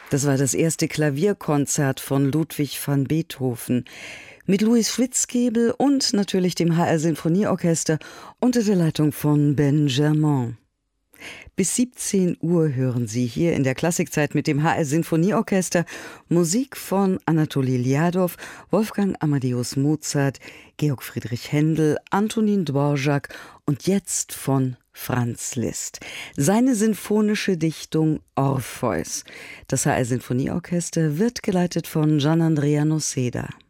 Das war das erste Klavierkonzert von Ludwig van Beethoven mit Louis Schwitzgebel und natürlich dem HR-Sinfonieorchester unter der Leitung von Ben Germain. Bis 17 Uhr hören Sie hier in der Klassikzeit mit dem HR-Sinfonieorchester Musik von Anatoli Ljadow, Wolfgang Amadeus Mozart, Georg Friedrich Händel, Antonin Dvorak und jetzt von Franz Liszt. Seine sinfonische Dichtung Orpheus. Das HR-Sinfonieorchester wird geleitet von Gian Andrea Noceda.